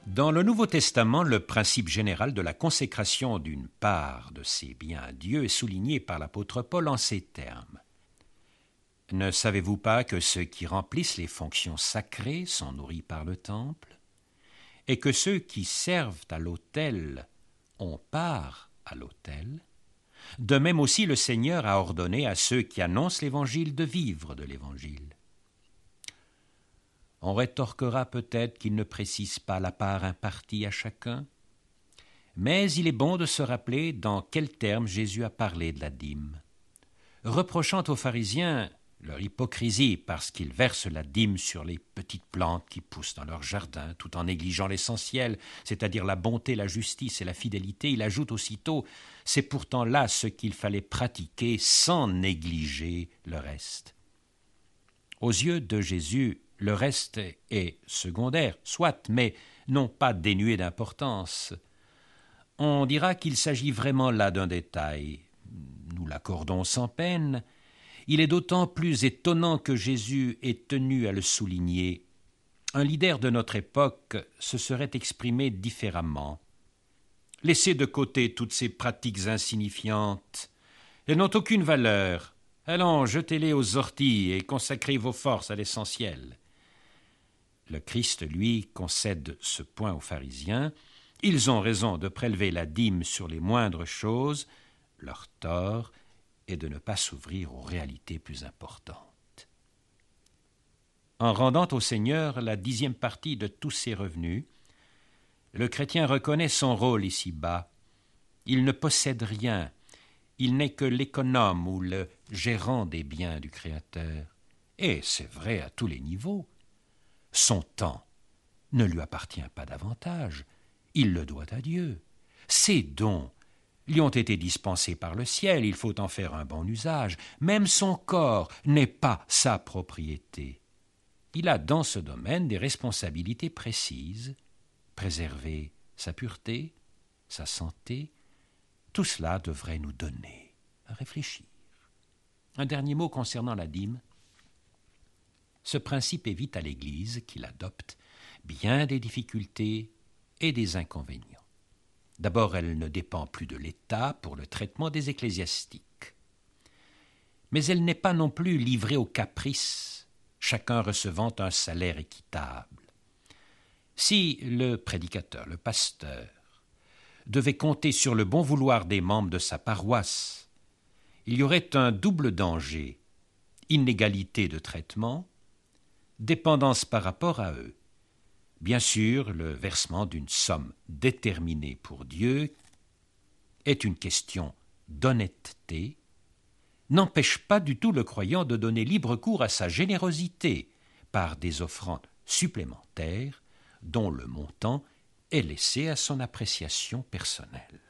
Dans le Nouveau Testament, le principe général de la consécration d'une part de ses biens à Dieu est souligné par l'apôtre Paul en ces termes. Ne savez-vous pas que ceux qui remplissent les fonctions sacrées sont nourris par le temple, et que ceux qui servent à l'autel ont part à l'autel? De même aussi le Seigneur a ordonné à ceux qui annoncent l'Évangile de vivre de l'Évangile. On rétorquera peut-être qu'il ne précise pas la part impartie à chacun, mais il est bon de se rappeler dans quels termes Jésus a parlé de la dîme. Reprochant aux pharisiens leur hypocrisie parce qu'ils versent la dîme sur les petites plantes qui poussent dans leur jardin, tout en négligeant l'essentiel, c'est-à-dire la bonté, la justice et la fidélité, il ajoute aussitôt « c'est pourtant là ce qu'il fallait pratiquer sans négliger le reste ». Aux yeux de Jésus, le reste est secondaire, soit, mais non pas dénué d'importance. On dira qu'il s'agit vraiment là d'un détail. Nous l'accordons sans peine. Il est d'autant plus étonnant que Jésus ait tenu à le souligner. Un leader de notre époque se serait exprimé différemment. Laissez de côté toutes ces pratiques insignifiantes. Elles n'ont aucune valeur. Allons, jetez-les aux orties et consacrez vos forces à l'essentiel. Le Christ, lui, concède ce point aux pharisiens. Ils ont raison de prélever la dîme sur les moindres choses. Leur tort est de ne pas s'ouvrir aux réalités plus importantes. En rendant au Seigneur la 10e partie de tous ses revenus, le chrétien reconnaît son rôle ici-bas. Il ne possède rien. Il n'est que l'économe ou le gérant des biens du Créateur. Et c'est vrai à tous les niveaux. Son temps ne lui appartient pas davantage. Il le doit à Dieu. Ses dons lui ont été dispensés par le ciel. Il faut en faire un bon usage. Même son corps n'est pas sa propriété. Il a dans ce domaine des responsabilités précises. Préserver sa pureté, sa santé, tout cela devrait nous donner à réfléchir. Un dernier mot concernant la dîme. Ce principe évite à l'Église, qui l'adopte, bien des difficultés et des inconvénients. D'abord, elle ne dépend plus de l'État pour le traitement des ecclésiastiques. Mais elle n'est pas non plus livrée aux caprices, chacun recevant un salaire équitable. Si le prédicateur, le pasteur, devait compter sur le bon vouloir des membres de sa paroisse, il y aurait un double danger, inégalité de traitement, dépendance par rapport à eux. Bien sûr, le versement d'une somme déterminée pour Dieu est une question d'honnêteté, n'empêche pas du tout le croyant de donner libre cours à sa générosité par des offrandes supplémentaires dont le montant est laissé à son appréciation personnelle.